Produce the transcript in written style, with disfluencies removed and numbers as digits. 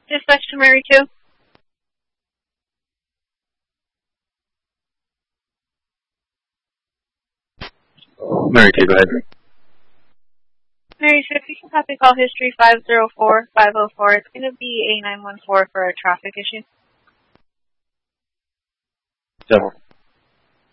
Dispatch to Mary 2. Mary 2, go ahead. Mary 2, if you can copy call history 504-504, it's going to be a 914 for a traffic issue. 7.